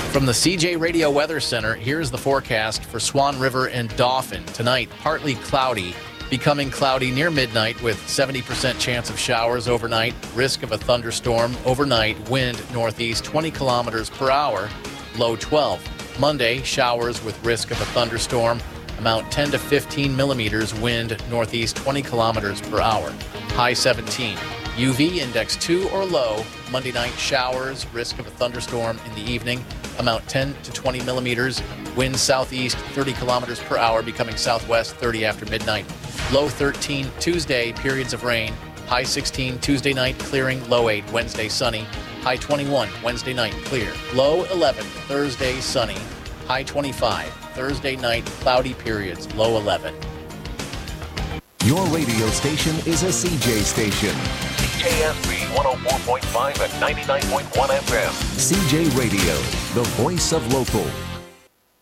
From the CJ Radio Weather Center, here's the forecast for Swan River and Dauphin. Tonight, partly cloudy, becoming cloudy near midnight with 70% chance of showers overnight, risk of a thunderstorm overnight, wind northeast 20 kilometers per hour, low 12. Monday, showers with risk of a thunderstorm, amount 10 to 15 millimeters, wind northeast 20 kilometers per hour, high 17. UV index 2 or low. Monday night, showers, risk of a thunderstorm in the evening, amount 10 to 20 millimeters, wind southeast 30 kilometers per hour, becoming southwest 30 after midnight, low 13. Tuesday, periods of rain, high 16. Tuesday night, clearing, low 8. Wednesday, sunny, high 21. Wednesday night, clear, low 11. Thursday, sunny, high 25. Thursday night, cloudy periods, low 11. Your radio station is a CJ station. CJSB 104.5 and 99.1 FM. CJ Radio, the voice of local.